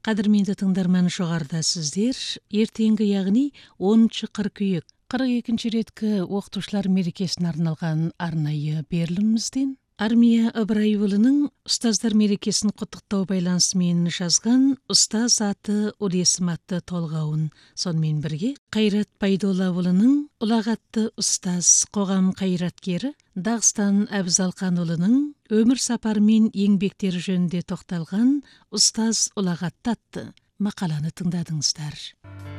Қадірменді тыңдарман, жоғарыда сіздер ертеңгі, яғни 10 қыркүйек 42-ші реткі оқытушылар мерекесіне арналған арнайы берілімімізден Армия Ыбырайұлының ұстаздар мерекесін құттықтау байланысымен жазған «Ұстаз аты үлесім» атты толғауын, сонымен бірге Қайрат Пайдоллаұлының «Ұлағатты ұстаз» қоғам қайраткері Дағыстан Әбзалқанұлының өмір сапары мен еңбектері жөнінде тоқталған «Ұстаз Ұлағатты» атты мақаланы тыңдадыңыздар.